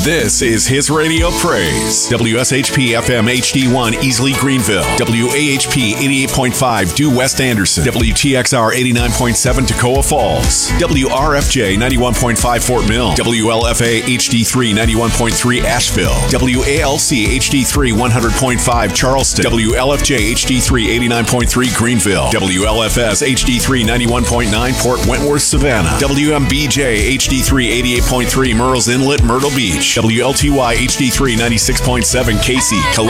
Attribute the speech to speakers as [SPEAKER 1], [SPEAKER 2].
[SPEAKER 1] This is His Radio Praise. WSHP FM HD1 Easley Greenville. WAHP 88.5 Due West Anderson. WTXR 89.7 Toccoa Falls. WRFJ 91.5 Fort Mill. WLFA HD3 91.3 Asheville. WALC HD3 100.5 Charleston. WLFJ HD3 89.3 Greenville. WLFS HD3 91.9 Port Wentworth Savannah. WMBJ HD3 88.3 Murrells Inlet Myrtle Beach. WLTY HD3 96.7 Casey, Columbia.